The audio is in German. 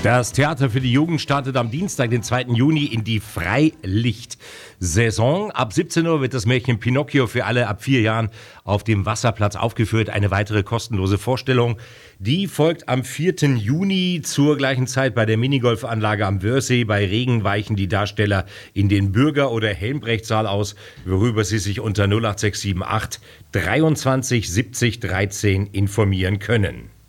Das Theater für die Jugend startet am Dienstag, den 2. Juni, in die Freilichtsaison. Ab 17 Uhr wird das Märchen Pinocchio für alle ab 4 Jahren auf dem Wasserplatz aufgeführt. Eine weitere kostenlose Vorstellung, die folgt am 4. Juni zur gleichen Zeit bei der Minigolfanlage am Wörthsee. Bei Regen weichen die Darsteller in den Bürger- oder Helmbrechtsaal aus, worüber Sie sich unter 08678 23 70 13 informieren können.